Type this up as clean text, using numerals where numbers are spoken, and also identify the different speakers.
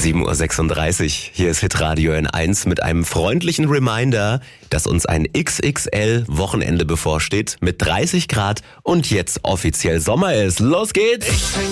Speaker 1: 7:36 Uhr. Hier ist Hitradio N1 mit einem freundlichen Reminder, dass uns ein XXL-Wochenende bevorsteht mit 30 Grad und jetzt offiziell Sommer ist. Los geht's!